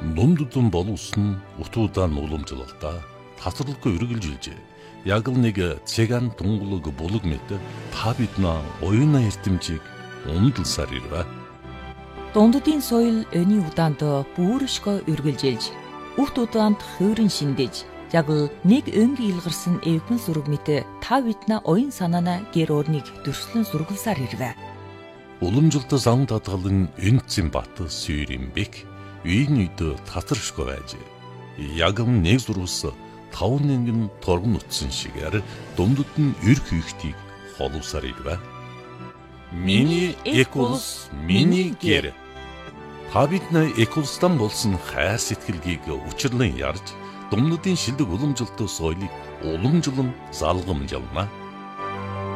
Дундудун боловсон утуудан уламжлалта тасралгүй үргэлжилжээ. Яг л нэг цэган тунгалаг булаг мэт та биднээ оюуна эрдэмжийг ундалсаар ирвэ. Дундудын соёл өний удаанд бүршгөө үргэлжилж, үхт удаанд хуурин шиндэж, яг л нэг өнг илгарсан эвхэн зураг мэт та биднээ оюун санаана гэр орныг дүрслэн сургалсаар ирвэ. Уламжлалт зам татгалан энцэн бат сүйрийн бэк үйн үйд татаршгүй байж. Яг нэг зурвас 5 нэгэн торгон утсан шигээр дундад нь эрх ихтийг холовсаар ирвэ. Миний эколс, миний гэр. Та биднээ эколстан болсон хайр сэтгэлгийг учирлан ярьж, дундадын шилдэг уламжлалт соёлыг уламжлан залгамжлана.